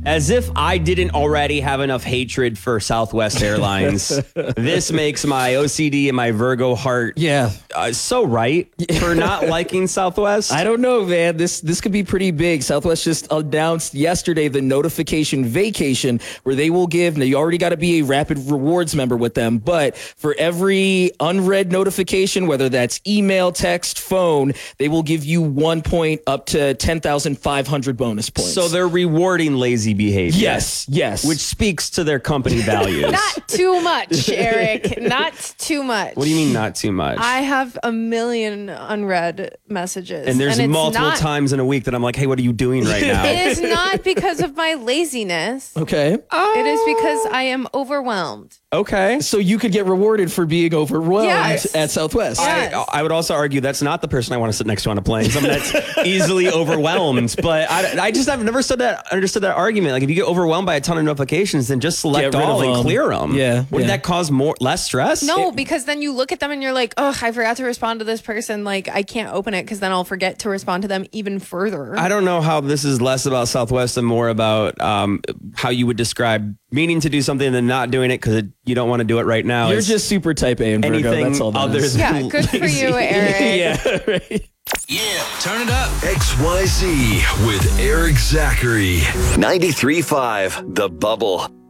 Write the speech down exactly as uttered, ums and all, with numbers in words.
As if I didn't already have enough hatred for Southwest Airlines. This makes my O C D and my Virgo heart Yeah. uh, so right for not liking Southwest. I don't know, man. This this could be pretty big. Southwest just announced yesterday the notification vacation, where they will give, now you already got to be a Rapid Rewards member with them, but for every unread notification, whether that's email, text, phone, they will give you one point up to ten thousand five hundred bonus points. So they're rewarding lazy behavior. yes, yes. Which speaks to their company values. Not too much, Eric. Not too much. What do you mean not too much? I have a million unread messages. and there's it's multiple not, times in a week that I'm like, hey, what are you doing right now? It is not because of my laziness. okay. It is because I am overwhelmed. Okay. So you could get rewarded for being overwhelmed Yes. at Southwest. Yes. I, I would also argue that's not the person I want to sit next to on a plane. Someone that's easily overwhelmed. But I, I just have never stood that, understood that argument. Like if you get overwhelmed by a ton of notifications, then just select Get rid all of and them. clear them. Yeah, Wouldn't yeah. that cause more less stress? No, because then you look at them and you're like, oh, I forgot to respond to this person. Like, I can't open it because then I'll forget to respond to them even further. I don't know how this is less about Southwest and more about um, how you would describe meaning to do something and then not doing it because you don't want to do it right now. You're It's just super type A and Virgo. anything That's all that other is. than yeah, good for lazy. you, Eric. Yeah, right. Yeah, turn it up. X Y Z with Eric Zachary. ninety-three point five The Bubble.